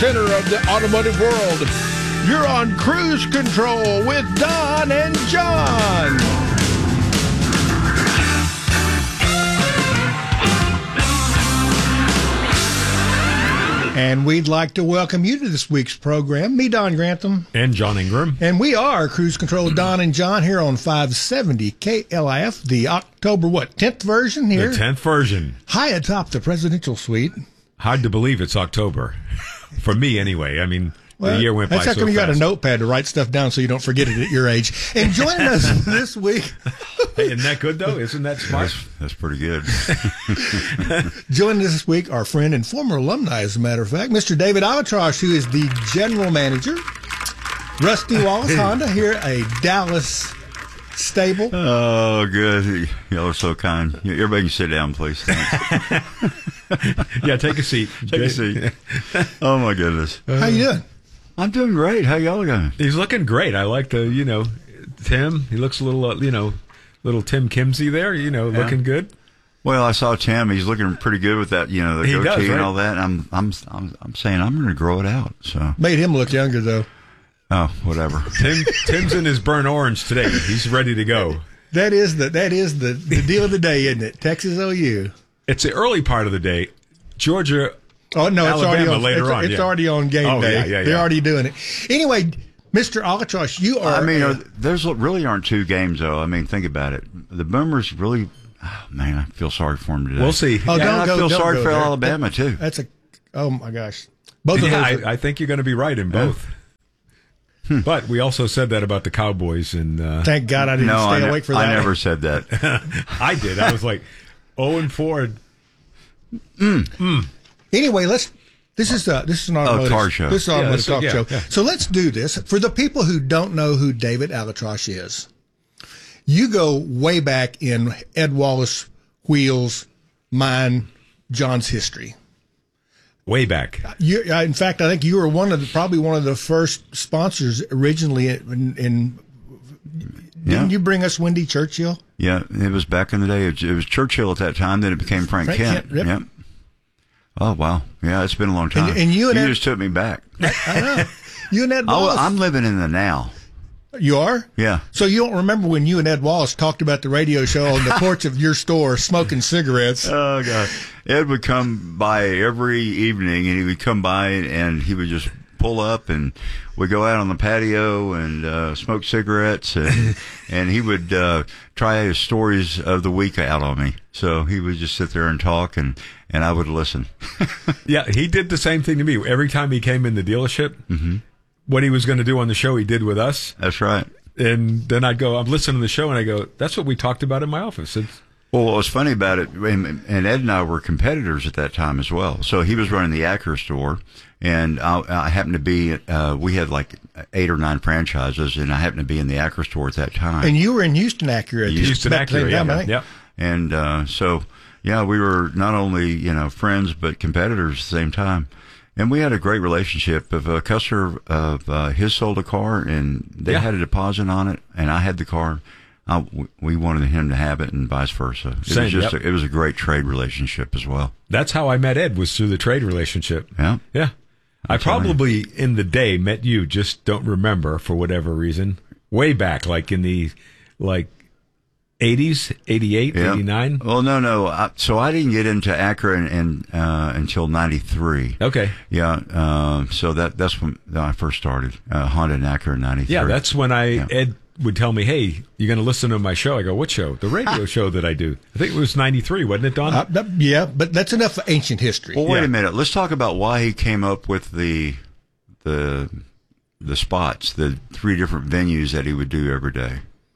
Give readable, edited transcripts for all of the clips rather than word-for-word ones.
center of the automotive world. You're on Cruise Control with Don and John. And we'd like to welcome you to this week's program. Me, Don Grantham. And John Ingram. And we are Cruise Control with Don and John here on 570 KLIF, the October, 10th version here? The 10th version. High atop the presidential suite. Hard to believe it's October. For me, anyway. I mean, the year went by so fast. That's how come you got a notepad to write stuff down so you don't forget it at your age. And joining us this week... Hey, isn't that good, though? Isn't that smart? That's pretty good. Joining us this week, our friend and former alumni, as a matter of fact, Mr. David Alatrosh, who is the general manager. Rusty Wallace Honda here, a Dallas stable. Oh, good. Y'all are so kind. Everybody can sit down, please. Yeah, take a seat. Take a seat. Oh, my goodness. How you doing? I'm doing great. How y'all going? He's looking great. I like the, Tim. He looks a little, little Tim Kimsey there, looking good. Well, I saw Tim. He's looking pretty good with that, the goatee does, right? and all that. I'm saying I'm going to grow it out. So made him look younger, though. Oh, whatever. Tim's in his burnt orange today. He's ready to go. That is the deal of the day, isn't it? Texas OU. It's the early part of the day. Georgia. Oh no, it's Alabama already on later on. It's already on game day. Yeah. They're already doing it. Anyway, Mr. Alatrosh, you are. I mean, there's really aren't two games though. I mean, think about it. The Boomers really. Oh man, I feel sorry for them today. We'll see. Oh, I feel sorry for Alabama too. Oh my gosh. Both of those. I think you're going to be right in both. But we also said that about the Cowboys, and thank God I didn't stay awake for that. I never said that. I did. I was like 0-4. Anyway, This is an automotive car show. This is an automotive talk show. Yeah. So let's do this. For the people who don't know who David Alatrosh is, you go way back in Ed Wallace, Wheels, mine, John's history. Way back. In fact, I think you were probably one of the first sponsors originally. Didn't you bring us Wendy Churchill? Yeah, it was back in the day. It was Churchill at that time. Then it became Frank Kent. Yep. Yep. Oh wow, yeah, it's been a long time. And you just took me back. I know. You and Ed Wallace. I'm living in the now. You are? Yeah. So you don't remember when you and Ed Wallace talked about the radio show on the porch of your store smoking cigarettes? Oh, God. Ed would come by every evening, and he would come by, and he would just pull up, and we'd go out on the patio and smoke cigarettes, and he would try his stories of the week out on me. So he would just sit there and talk, and I would listen. Yeah, he did the same thing to me. Every time he came in the dealership, what he was going to do on the show, he did with us. That's right. And then I'd go, I'm listening to the show, and I go, that's what we talked about in my office. Well, what was funny about it, and Ed and I were competitors at that time as well. So he was running the Acura store, and I happened to be, we had like 8 or 9 franchises, and I happened to be in the Acura store at that time. And you were in Houston Acura. Houston Acura, yeah. Yep. And so, yeah, we were not only, friends, but competitors at the same time. And we had a great relationship. If a customer of his sold a car and they had a deposit on it, and I had the car, we wanted him to have it, and vice versa. It was a great trade relationship as well. That's how I met Ed, was through the trade relationship. Yeah. Yeah. I probably in the day met you, just don't remember for whatever reason. Way back, like in the 80s, 88, 89? Well, no. So I didn't get into Acura until 93. Okay. Yeah. So that's when I first started Honda and Acura in 93. Yeah, that's when Ed would tell me, hey, you're going to listen to my show. I go, what show? The radio show that I do. I think it was 93, wasn't it, Don? Yeah, but that's enough for ancient history. Well, wait a minute. Let's talk about why he came up with the spots, the 3 different venues that he would do every day.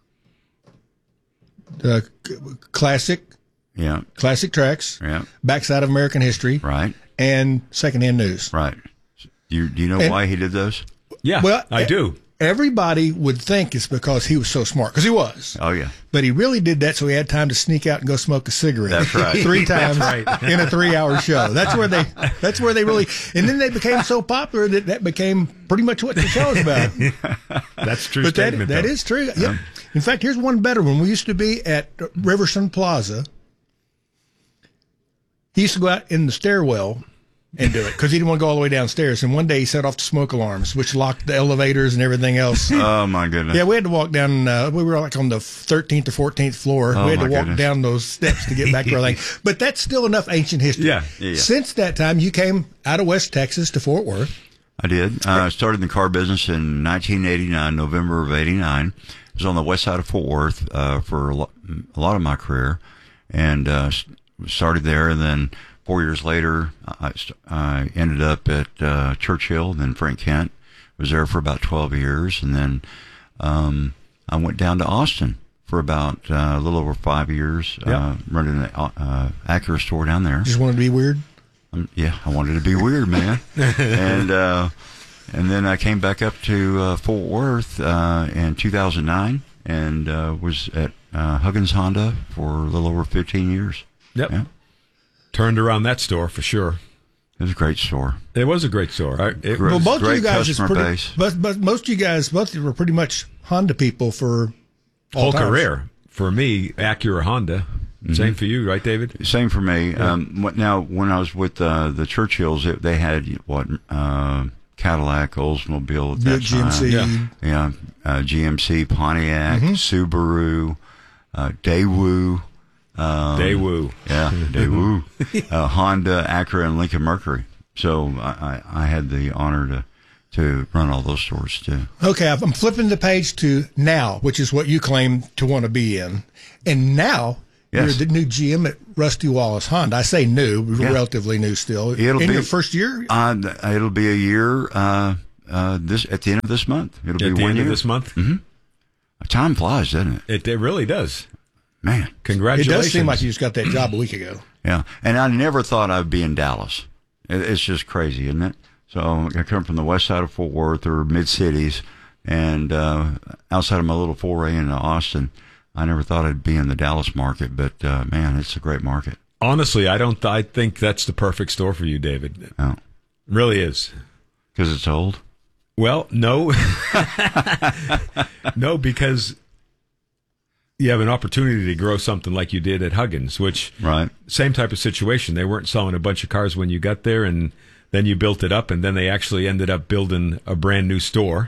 Classic tracks, backside of American history, right, and secondhand news, right. Do you know why he did those? Yeah, well, I do. Everybody would think it's because he was so smart, because he was. Oh yeah, but he really did that so he had time to sneak out and go smoke a cigarette. That's right, 3 times in a 3-hour show. That's where they really. And then they became so popular that became pretty much what the show is about. That's true. But statement, that is true. Yep. In fact, here's one better one. We used to be at Riverson Plaza. He used to go out in the stairwell and do it because he didn't want to go all the way downstairs. And one day he set off the smoke alarms, which locked the elevators and everything else. Oh, my goodness. Yeah, we had to walk down. We were like on the 13th or 14th floor. Oh, we had to walk goodness. down those steps to get back to our thing. But that's still enough ancient history. Yeah. Since that time, you came out of West Texas to Fort Worth. I did. I started in the car business in 1989, November of 89. I was on the west side of Fort Worth for a lot of my career, and started there. And then 4 years later, I ended up at Churchill, then Frank Kent. Was there for about 12 years, and then I went down to Austin for about a little over 5 years, running an Acura store down there. Just wanted to be weird. Yeah, I wanted to be weird, man. And then I came back up to Fort Worth in 2009 and was at Huggins Honda for a little over 15 years. Yep. Yeah. Turned around that store for sure. It was a great store. It was a great store. Well, both of you guys is customer pretty, base. but most of you guys, both of you were pretty much Honda people for all whole times. career. For me, Acura Honda. Same for you, right, David? Same for me. Now, when I was with the Churchills, they had Cadillac, Oldsmobile at that time. GMC. Yeah, GMC, Pontiac, Subaru, Daewoo. Daewoo. Yeah, Daewoo. Honda, Acura, and Lincoln Mercury. So I had the honor to run all those stores too. Okay, I'm flipping the page to now, which is what you claim to want to be in. And now you're the new GM at Rusty Wallace Honda. I say new, relatively new still. It'll in be your first year? It'll be a year this at the end of this month. It'll be At the 1 end year. of this month? Mm-hmm. Time flies, doesn't it? It really does. Man, It Congratulations. does seem like you just got that job a week ago. yeah. And I never thought I'd be in Dallas. It's just crazy, isn't it? So I come from the west side of Fort Worth or mid-cities, and outside of my little foray into Austin, I never thought I'd be in the Dallas market. But, man, it's a great market. Honestly, I think that's the perfect store for you, David. Oh, Really is. because it's old? Well, no. No, because you have an opportunity to grow something like you did at Huggins, which Right. same type of situation. They weren't selling a bunch of cars when you got there, and then you built it up, and then they actually ended up building a brand new store.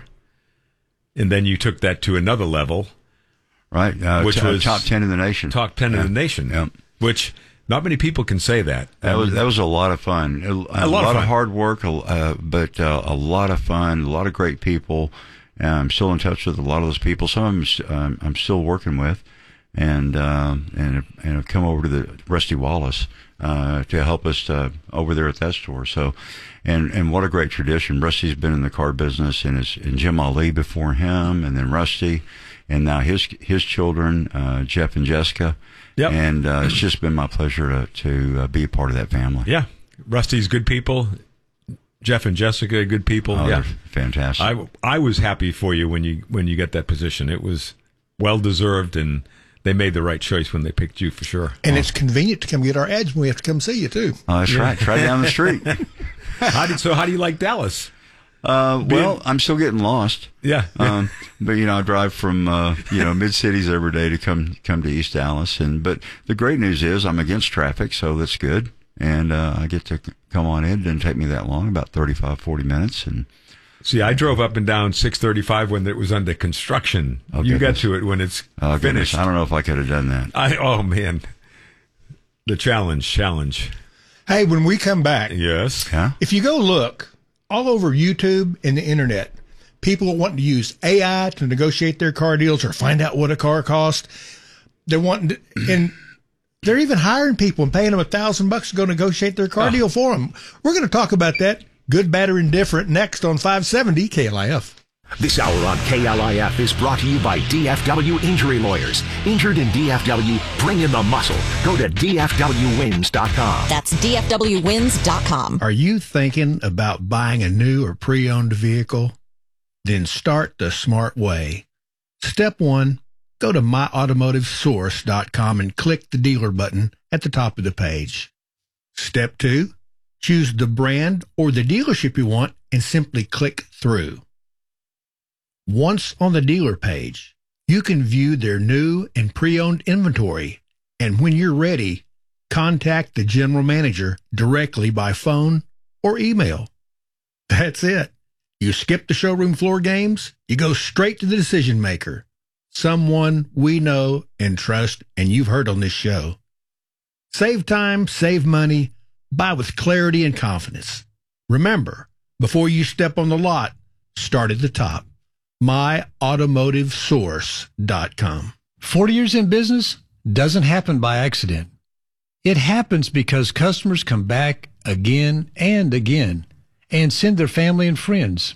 And then you took that to another level, Right. Which was top 10 in the nation. top 10 in the nation, Yeah. which not many people can say that. That was a lot of fun. A lot of fun. hard work, but a lot of fun. A lot of great people. I'm still in touch with a lot of those people. Some of them I'm still working with, and have come over to the Rusty Wallace to help us over there at that store. So, and what a great tradition. Rusty's been in the car business, and Jim Ali before him, and then Rusty, and now his children, Jeff and Jessica. Yep. And it's just been my pleasure to be a part of that family. Yeah. Rusty's good people. Jeff and Jessica, good people. Oh, yeah. they're fantastic. I was happy for you when you got that position. It was well deserved, and they made the right choice when they picked you for sure. And it's convenient to come get our ads when we have to come see you, too. Oh, that's right. Try down the street. How do you like Dallas? Well, I'm still getting lost. Yeah. But I drive from mid cities every day to come to East Dallas, but the great news is I'm against traffic, so that's good, and I get to come on in. It didn't take me that long, about 35-40 minutes, and See, I drove up and down 635 when it was under construction. Oh, you got goodness. to it when it's goodness, finished. I don't know if I could have done that. Oh man, the challenge. Hey, when we come back, Yes. Yeah. if you go look all over YouTube and the internet, people wanting to use AI to negotiate their car deals or find out what a car costs. They're wanting to, and they're even hiring people and paying them $1,000 to go negotiate their car deal for them. We're going to talk about that, good, bad, or indifferent, next on 570 KLIF. This hour on KLIF is brought to you by DFW Injury Lawyers. Injured in DFW, bring in the muscle. Go to DFWWins.com. That's DFWWins.com. Are you thinking about buying a new or pre-owned vehicle? Then start the smart way. Step 1, go to myautomotivesource.com and click the dealer button at the top of the page. Step 2, choose the brand or the dealership you want and simply click through. Once on the dealer page, you can view their new and pre-owned inventory, and when you're ready, contact the general manager directly by phone or email. That's it. You skip the showroom floor games, you go straight to the decision maker, someone we know and trust, and you've heard on this show. Save time, save money, buy with clarity and confidence. Remember, before you step on the lot, start at the top. myautomotivesource.com. 40 years in business doesn't happen by accident. It happens because customers come back again and again and send their family and friends.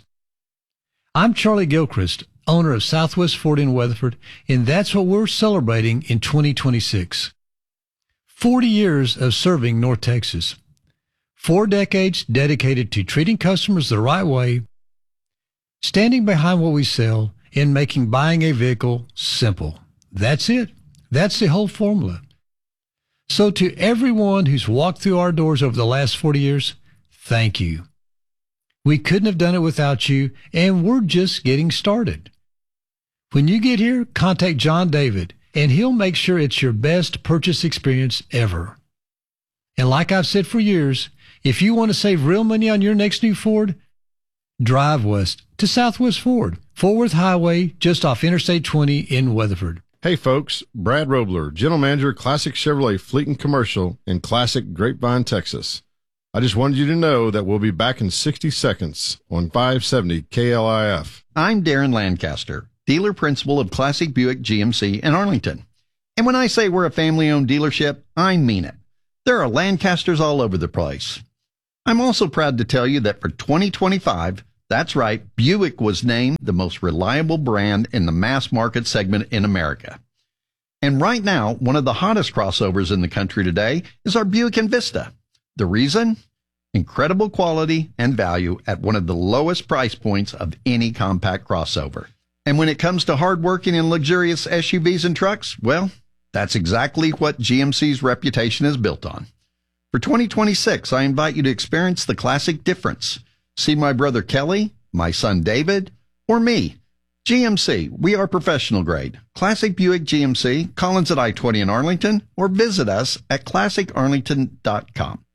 I'm Charlie Gilchrist, owner of Southwest Ford in Weatherford, and that's what we're celebrating in 2026. 40 years of serving North Texas. 4 decades dedicated to treating customers the right way, standing behind what we sell, and making buying a vehicle simple. That's it. That's the whole formula. So to everyone who's walked through our doors over the last 40 years, thank you. We couldn't have done it without you, and we're just getting started. When you get here, contact John David, and he'll make sure it's your best purchase experience ever. And like I've said for years, if you want to save real money on your next new Ford, drive west to Southwest Ford, Fort Worth Highway, just off Interstate 20 in Weatherford. Hey folks, Brad Robler, General Manager, Classic Chevrolet Fleet and Commercial in Classic Grapevine, Texas. I just wanted you to know that we'll be back in 60 seconds on 570 KLIF. I'm Darren Lancaster, dealer principal of Classic Buick GMC in Arlington. And when I say we're a family-owned dealership, I mean it. There are Lancasters all over the place. I'm also proud to tell you that for 2025, that's right, Buick was named the most reliable brand in the mass market segment in America. And right now, one of the hottest crossovers in the country today is our Buick Envista. The reason? Incredible quality and value at one of the lowest price points of any compact crossover. And when it comes to hardworking and luxurious SUVs and trucks, well, that's exactly what GMC's reputation is built on. For 2026, I invite you to experience the classic difference. See my brother Kelly, my son David, or me. GMC, we are professional grade. Classic Buick GMC, Collins at I-20 in Arlington, or visit us at classicarlington.com.